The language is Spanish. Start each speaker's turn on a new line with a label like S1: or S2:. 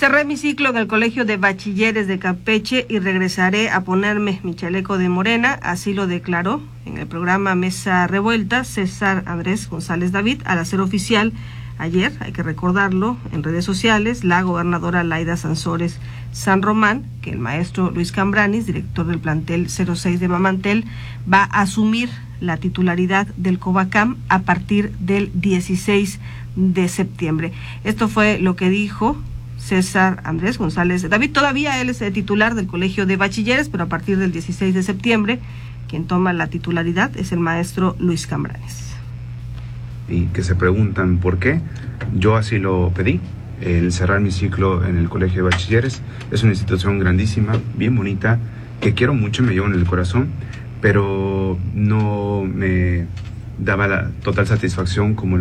S1: Cerré mi ciclo en el Colegio de Bachilleres de Campeche y regresaré a ponerme mi chaleco de morena, así lo declaró en el programa Mesa Revuelta César Andrés González David al hacer oficial ayer, hay que recordarlo, en redes sociales, la gobernadora Laida Sansores San Román, que el maestro Luis Cambranis, director del plantel 06 de Mamantel, va a asumir la titularidad del COBACAM a partir del 16 de septiembre. Esto fue lo que dijo César Andrés González David. Todavía él es el titular del Colegio de Bachilleres, pero a partir del 16 de septiembre, quien toma la titularidad es el maestro Luis Cambranes.
S2: Y que se preguntan por qué, yo así lo pedí. El cerrar mi ciclo en el Colegio de Bachilleres es una institución grandísima, bien bonita, que quiero mucho, me llevo en el corazón, pero no me daba la total satisfacción como